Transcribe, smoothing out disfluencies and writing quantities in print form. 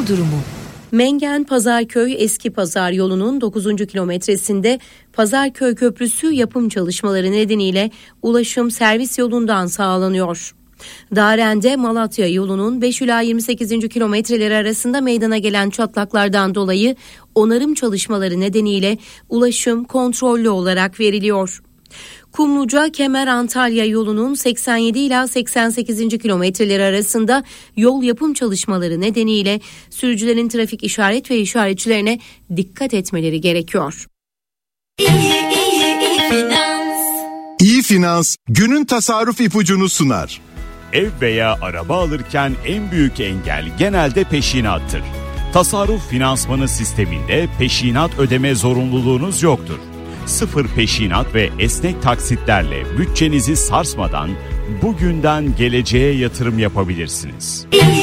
yol durumu. Mengen-Pazarköy Eski Pazar yolunun 9. kilometresinde Pazarköy Köprüsü yapım çalışmaları nedeniyle ulaşım servis yolundan sağlanıyor. Daren'de Malatya yolunun 5 ila 28. kilometreleri arasında meydana gelen çatlaklardan dolayı onarım çalışmaları nedeniyle ulaşım kontrollü olarak veriliyor. Kumluca-Kemer-Antalya yolunun 87 ila 88. kilometreleri arasında yol yapım çalışmaları nedeniyle sürücülerin trafik işaret ve işaretçilerine dikkat etmeleri gerekiyor. İyi Finans günün tasarruf ipucunu sunar. Ev veya araba alırken en büyük engel genelde peşinattır. Tasarruf finansmanı sisteminde peşinat ödeme zorunluluğunuz yoktur. Sıfır peşinat ve esnek taksitlerle bütçenizi sarsmadan bugünden geleceğe yatırım yapabilirsiniz.